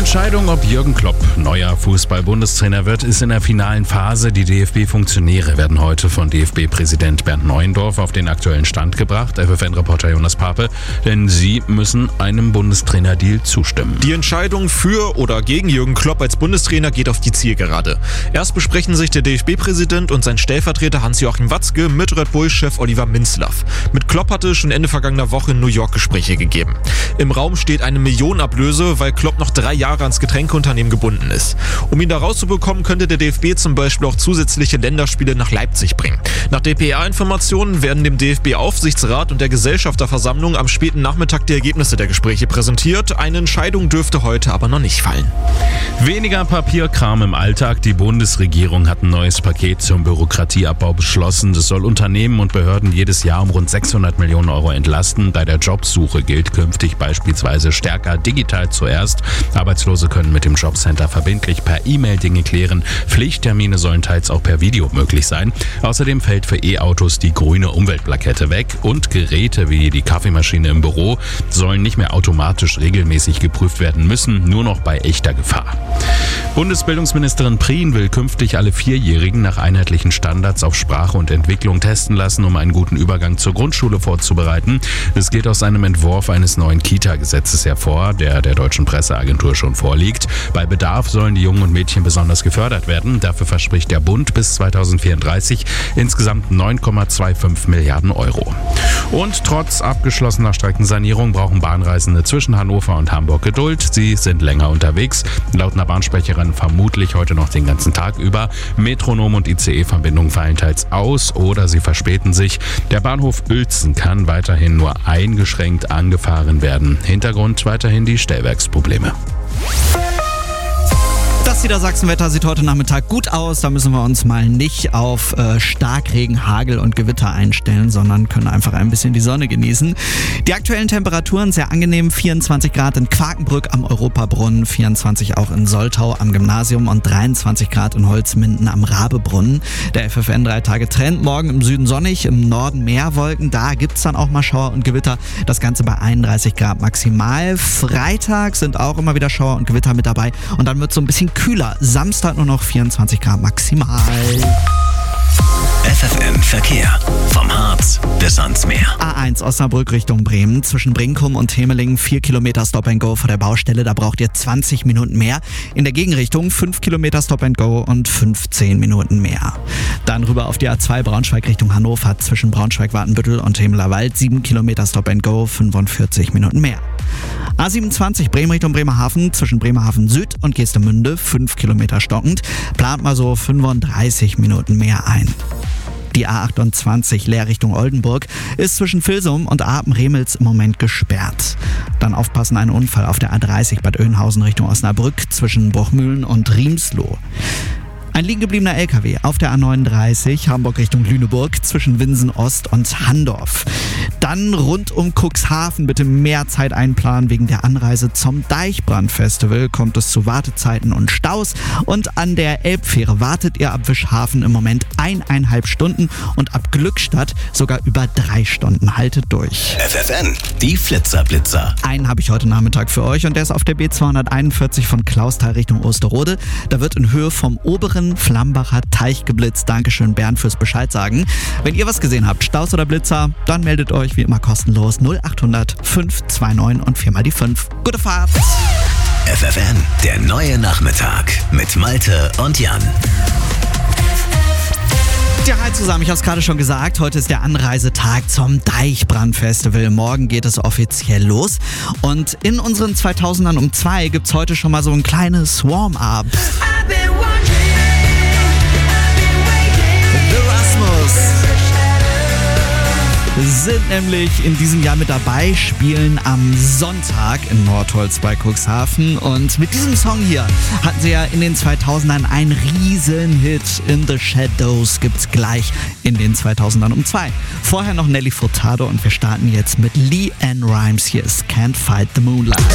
Entscheidung, ob Jürgen Klopp neuer Fußball-Bundestrainer wird, ist in der finalen Phase. Die DFB-Funktionäre werden heute von DFB-Präsident Bernd Neuendorf auf den aktuellen Stand gebracht, FFN-Reporter Jonas Pape, denn sie müssen einem Bundestrainer-Deal zustimmen. Die Entscheidung für oder gegen Jürgen Klopp als Bundestrainer geht auf die Zielgerade. Erst besprechen sich der DFB-Präsident und sein Stellvertreter Hans-Joachim Watzke mit Red Bull-Chef Oliver Minzlaff. Mit Klopp hatte es schon Ende vergangener Woche in New York Gespräche gegeben. Im Raum steht eine Millionenablöse, weil Klopp noch 3 Jahre ans Getränkeunternehmen gebunden ist. Um ihn da rauszubekommen, könnte der DFB zum Beispiel auch zusätzliche Länderspiele nach Leipzig bringen. Nach dpa-Informationen werden dem DFB-Aufsichtsrat und der Gesellschafterversammlung am späten Nachmittag die Ergebnisse der Gespräche präsentiert. Eine Entscheidung dürfte heute aber noch nicht fallen. Weniger Papierkram im Alltag. Die Bundesregierung hat ein neues Paket zum Bürokratieabbau beschlossen. Das soll Unternehmen und Behörden jedes Jahr um rund 600 Millionen Euro entlasten. Bei der Jobsuche gilt künftig beispielsweise stärker digital zuerst. Arbeitslose können mit dem Jobcenter verbindlich per E-Mail Dinge klären. Pflichttermine sollen teils auch per Video möglich sein. Außerdem fällt für E-Autos die grüne Umweltplakette weg und Geräte wie die Kaffeemaschine im Büro sollen nicht mehr automatisch regelmäßig geprüft werden müssen, nur noch bei echter Gefahr. Bundesbildungsministerin Prien will künftig alle 4-Jährigen nach einheitlichen Standards auf Sprache und Entwicklung testen lassen, um einen guten Übergang zur Grundschule vorzubereiten. Es geht aus einem Entwurf eines neuen Kita-Gesetzes hervor, der Deutschen Presseagentur schon vorliegt. Bei Bedarf sollen die Jungen und Mädchen besonders gefördert werden. Dafür verspricht der Bund bis 2034 insgesamt 9,25 Milliarden Euro. Und trotz abgeschlossener Streckensanierung brauchen Bahnreisende zwischen Hannover und Hamburg Geduld. Sie sind länger unterwegs. Laut einer Bahnsprecherin vermutlich heute noch den ganzen Tag über. Metronom- und ICE-Verbindungen fallen teils aus oder sie verspäten sich. Der Bahnhof Uelzen kann weiterhin nur eingeschränkt angefahren werden. Hintergrund weiterhin die Stellwerksprobleme. Das Niedersachsenwetter sieht heute Nachmittag gut aus. Da müssen wir uns mal nicht auf Starkregen, Hagel und Gewitter einstellen, sondern können einfach ein bisschen die Sonne genießen. Die aktuellen Temperaturen sehr angenehm. 24 Grad in Quakenbrück am Europabrunnen, 24 auch in Soltau am Gymnasium und 23 Grad in Holzminden am Rabebrunnen. Der FFN 3-Tage-Trend. Morgen im Süden sonnig, im Norden mehr Wolken. Da gibt's dann auch mal Schauer und Gewitter. Das Ganze bei 31 Grad maximal. Freitag sind auch immer wieder Schauer und Gewitter mit dabei. Und dann wird es so ein bisschen kühler. Samstag nur noch 24 Grad maximal. FFN Verkehr. Vom Harz bis ans Meer. A1 Osnabrück Richtung Bremen. Zwischen Brinkum und Hemelingen 4 Kilometer Stop and Go vor der Baustelle. Da braucht ihr 20 Minuten mehr. In der Gegenrichtung 5 Kilometer Stop and Go und 15 Minuten mehr. Dann rüber auf die A2 Braunschweig Richtung Hannover. Zwischen Braunschweig-Wartenbüttel und Hemelerwald 7 Kilometer Stop and Go, 45 Minuten mehr. A27 Bremen Richtung Bremerhaven. Zwischen Bremerhaven Süd und Geestemünde 5 Kilometer stockend. Plant mal so 35 Minuten mehr ein. Die A28 Leer Richtung Oldenburg ist zwischen Vilsum und Apen-Remels im Moment gesperrt. Dann aufpassen, ein Unfall auf der A30 Bad Oeynhausen Richtung Osnabrück zwischen Bruchmühlen und Riemsloh. Ein liegen gebliebener LKW auf der A39 Hamburg Richtung Lüneburg zwischen Winsen Ost und Handorf. Dann rund um Cuxhaven bitte mehr Zeit einplanen. Wegen der Anreise zum Deichbrand-Festival kommt es zu Wartezeiten und Staus. Und an der Elbfähre wartet ihr ab Wischhafen im Moment 1,5 Stunden und ab Glückstadt sogar über 3 Stunden. Haltet durch. FFN, die Flitzer-Blitzer. Einen habe ich heute Nachmittag für euch und der ist auf der B241 von Klausthal Richtung Osterode. Da wird in Höhe vom oberen Flambacher Teich geblitzt. Dankeschön Bernd fürs Bescheid sagen. Wenn ihr was gesehen habt, Staus oder Blitzer, dann meldet euch wie immer kostenlos 0800 529 und 4 mal die 5. Gute Fahrt! FFN, der neue Nachmittag mit Malte und Jan. Ja, hi zusammen, ich habe es gerade schon gesagt, heute ist der Anreisetag zum Deichbrand-Festival. Morgen geht es offiziell los und in unseren 2000ern um 2 gibt es heute schon mal so ein kleines Warm-up. Sind nämlich in diesem Jahr mit dabei, spielen am Sonntag in Nordholz bei Cuxhaven und mit diesem Song hier hatten sie ja in den 2000ern einen riesen Hit. In the Shadows gibt's gleich in den 2000ern um 2. Vorher noch Nelly Furtado und wir starten jetzt mit LeAnn Rimes. Hier ist Can't Fight the Moonlight.